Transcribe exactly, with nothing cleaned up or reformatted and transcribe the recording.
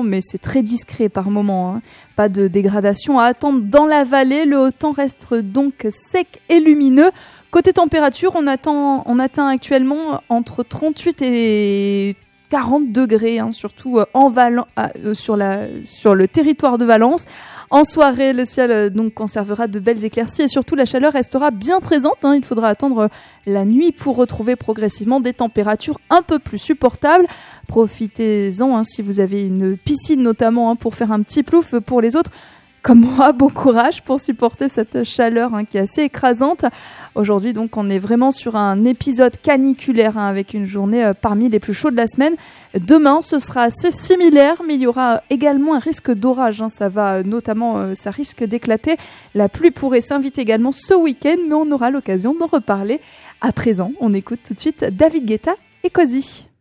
précipitation, mais c'est très discret par moment, hein. Pas de dégradation à attendre dans la vallée. Le haut temps reste donc sec et lumineux. Côté température, on, attend, on atteint actuellement entre trente-huit et quarante degrés, hein, surtout en Val- euh, sur, la, sur le territoire de Valence. En soirée, le ciel euh, donc conservera de belles éclaircies et surtout la chaleur restera bien présente, hein. Il faudra attendre la nuit pour retrouver progressivement des températures un peu plus supportables. Profitez-en, hein, si vous avez une piscine notamment, hein, pour faire un petit plouf. Pour les autres, comme moi, bon courage pour supporter cette chaleur, hein, qui est assez écrasante. Aujourd'hui, donc, on est vraiment sur un épisode caniculaire, hein, avec une journée euh, parmi les plus chaudes de la semaine. Demain, ce sera assez similaire, mais il y aura également un risque d'orage, hein. Ça va euh, notamment, euh, ça risque d'éclater. La pluie pourrait s'inviter également ce week-end, mais on aura l'occasion d'en reparler. À présent, on écoute tout de suite David Guetta et Cozy.